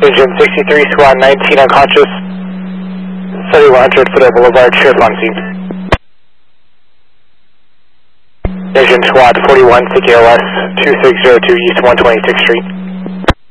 Engine 63, squad 19 unconscious, 7100 Foothill Boulevard, sheriff on scene. Engine squad 41, CKOS 2602 East 126th Street.